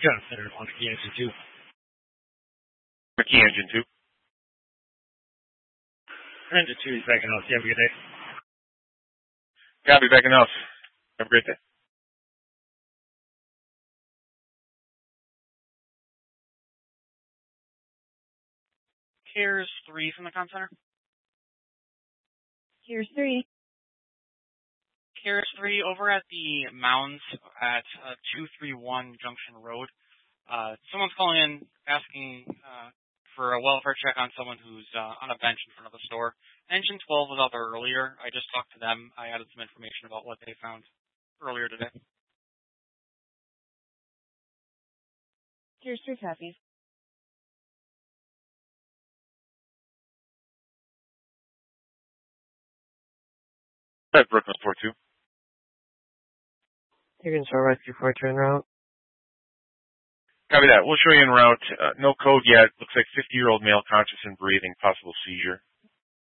John Center on Key Engine 2. Key Engine 2. Engine 2 is backing off. You have a good day. Copy, backing off. Have a great day. Here's 3 from the comm center. Here's 3. Here's 3 over at the mounds at 231 Junction Road. Someone's calling in asking for a welfare check on someone who's on a bench in front of the store. Engine 12 was out there earlier. I just talked to them. I added some information about what they found earlier today. Here's 3 copies. All right, Brooklyn 4-2. You can start rescue 4-2 en route. Copy that. We'll show you en route. No code yet. Looks like 50-year-old male conscious and breathing, possible seizure.